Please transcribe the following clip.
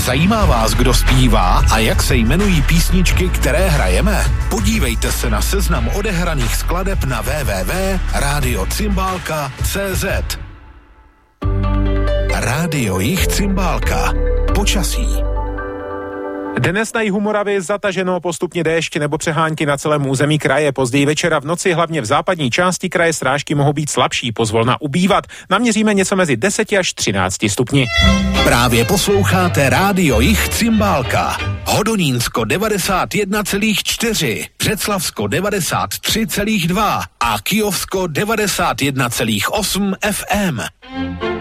Zajímá vás, kdo zpívá a jak se jmenují písničky, které hrajeme? Podívejte se na seznam odehraných skladeb na www.radiocymbalka.cz. Rádio Jih Cymbálka. Počasí. Dnes na jihu Moravy zataženo, postupně déšť nebo přehánky na celém území kraje. Později večera v noci hlavně v západní části kraje srážky mohou být slabší, pozvolna ubývat. Naměříme něco mezi 10 až 13 stupni. Právě posloucháte Rádio Jih Cymbálka. Hodonínsko 91,4, Břeclavsko 93,2 a Kyjovsko 91,8 FM.